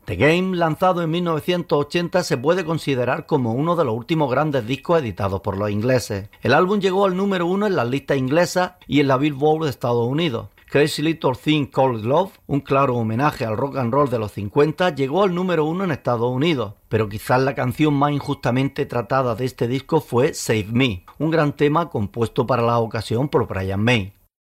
The Game, lanzado en 1980, se puede considerar como uno de los últimos grandes discos editados por los ingleses. El álbum llegó al número 1 en las listas inglesas y en la Billboard de Estados Unidos. Crazy Little Thing Called Love, un claro homenaje al rock and roll de los 50, llegó al número 1 en Estados Unidos, pero quizás la canción más injustamente tratada de este disco fue Save Me, un gran tema compuesto para la ocasión por Brian May.